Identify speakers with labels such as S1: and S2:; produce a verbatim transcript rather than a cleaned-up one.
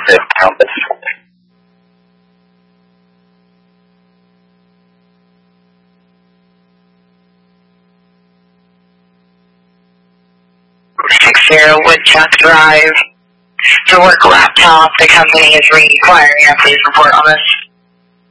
S1: this company. six zero Woodchuck Drive. The work laptop, the company is requiring a police report on this.